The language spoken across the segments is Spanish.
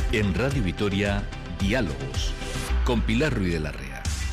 En Radio Vitoria, Diálogos, con Pilar Ruiz de la Rea.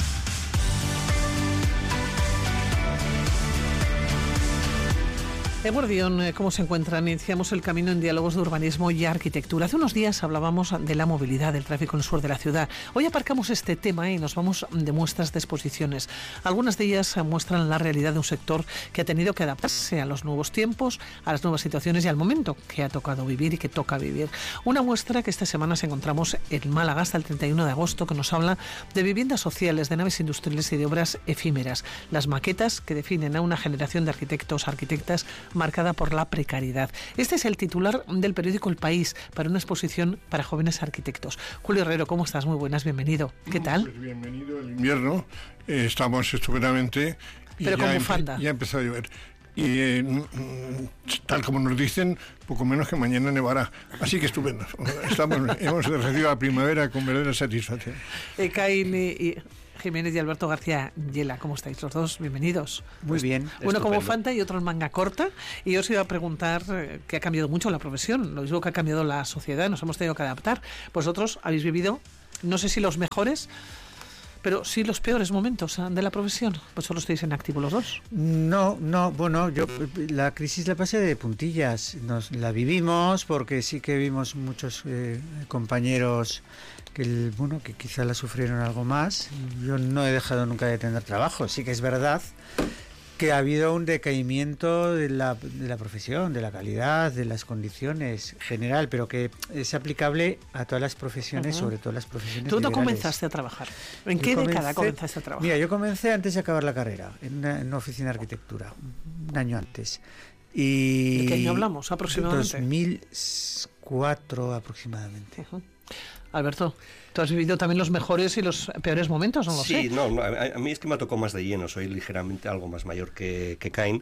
Eguardión, ¿cómo se encuentran? Iniciamos el camino en diálogos de urbanismo y arquitectura. Hace unos días hablábamos de la movilidad, del tráfico en el sur de la ciudad. Hoy aparcamos este tema y nos vamos de muestras de exposiciones. Algunas de ellas muestran la realidad de un sector que ha tenido que adaptarse a los nuevos tiempos, a las nuevas situaciones y al momento que ha tocado vivir y que toca vivir. Una muestra que esta semana encontramos en Málaga hasta el 31 de agosto, que nos habla de viviendas sociales, de naves industriales y de obras efímeras. Las maquetas que definen a una generación de arquitectos, arquitectas, marcada por la precariedad. Este es el titular del periódico El País para una exposición para jóvenes arquitectos. Julio Herrero, ¿cómo estás? Muy buenas, bienvenido. ¿Qué tal? Pues bienvenido al invierno. Estamos estupendamente. Pero con bufanda. Ya empezó a llover. Y tal como nos dicen, poco menos que mañana nevará. Así que estupendo. Hemos recibido la primavera con verdadera satisfacción. Kaili Jiménez y Alberto García Yela, ¿cómo estáis los dos? Bienvenidos. Muy bien. Uno con bufanda y otro en manga corta. Y yo os iba a preguntar que ha cambiado mucho la profesión, lo mismo que ha cambiado la sociedad, nos hemos tenido que adaptar. Vosotros habéis vivido, no sé si los mejores, pero sí los peores momentos de la profesión. Vosotros estáis en activo los dos. No, bueno, yo la crisis la pasé de puntillas. La vivimos porque sí que vimos muchos compañeros que quizá la sufrieron algo más. Yo no he dejado nunca de tener trabajo. Sí que es verdad que ha habido un decaimiento de la profesión, de la calidad, de las condiciones general, pero que es aplicable a todas las profesiones, sobre todo las profesiones ¿Tú no liberales. Comenzaste a trabajar? ¿En qué década comenzaste a trabajar? Mira, yo comencé antes de acabar la carrera, en una oficina de arquitectura, un año antes. Y ¿de qué año hablamos aproximadamente? 2004 aproximadamente. Alberto, ¿tú has vivido también los mejores y los peores momentos? No lo sé. Sí, no, a mí es que me tocó más de lleno, soy ligeramente algo más mayor que Cain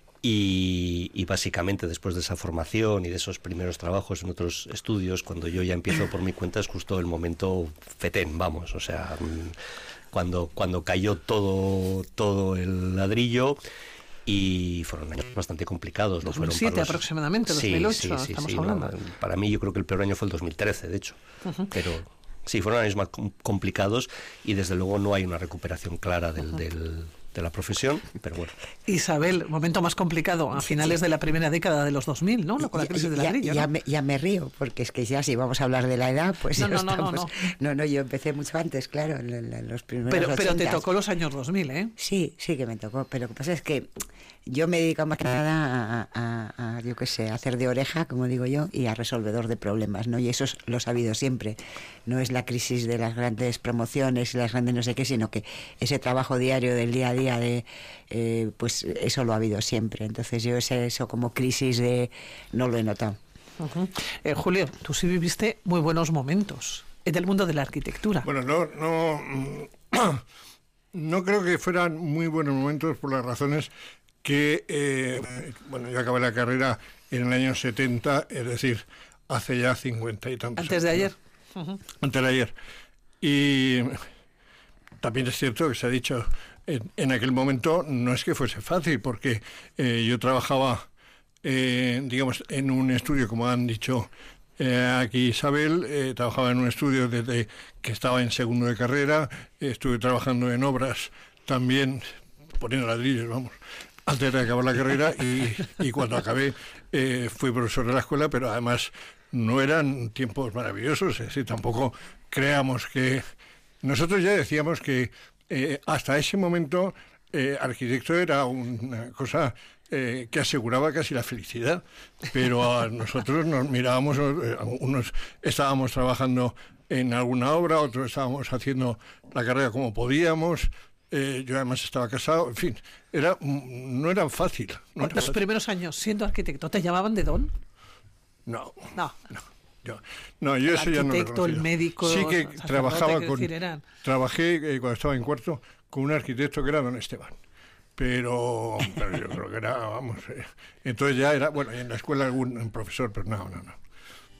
y básicamente después de esa formación y de esos primeros trabajos en otros estudios, cuando yo ya empiezo por mi cuenta es justo el momento fetén, vamos, o sea, cuando cayó todo el ladrillo. Y fueron años bastante complicados. 2007 aproximadamente, 2008 sí, estamos hablando. Para mí yo creo que el peor año fue el 2013, de hecho. Pero sí, fueron años más complicados y desde luego no hay una recuperación clara de la profesión, pero bueno. Isabel, momento más complicado, a finales de la primera década de los `2000, ¿no? Con la crisis del ladrillo, ¿no? Ya me río, porque es que ya si vamos a hablar de la edad, pues No, yo empecé mucho antes, claro, en los primeros 80. Pero te tocó los años 2000, ¿eh? Sí que me tocó, pero lo que pasa es que yo me dedico más que nada a yo qué sé, a hacer de oreja, como digo yo, y a resolvedor de problemas, ¿no? Y eso lo he sabido siempre. No es la crisis de las grandes promociones y las grandes no sé qué, sino que ese trabajo diario del día a día pues eso lo ha habido siempre. Entonces yo eso como crisis no lo he notado. Julio, tú sí viviste muy buenos momentos del mundo de la arquitectura. Bueno, no creo que fueran muy buenos momentos por las razones que, yo acabé la carrera en el año 70, es decir, hace ya 50 y tantos Antes de ayer. Antes de ayer. Y también es cierto que se ha dicho, en aquel momento no es que fuese fácil, porque yo trabajaba, en un estudio, como han dicho aquí Isabel, trabajaba en un estudio desde que estaba en segundo de carrera, estuve trabajando en obras también, poniendo ladrillos, vamos, antes de acabar la carrera y cuando acabé fui profesor de la escuela, pero además no eran tiempos maravillosos, es decir, tampoco creamos que... Nosotros ya decíamos que hasta ese momento arquitecto era una cosa que aseguraba casi la felicidad, pero a nosotros nos mirábamos, unos estábamos trabajando en alguna obra, otros estábamos haciendo la carrera como podíamos. Yo además estaba casado, en fin, no era fácil. Los primeros años siendo arquitecto, ¿te llamaban de don? No. Yo el eso ya no lo arquitecto, el médico, sí que trabajé cuando estaba en cuarto con un arquitecto que era don Esteban, pero yo creo que era, entonces ya era, bueno, en la escuela algún profesor, pero no.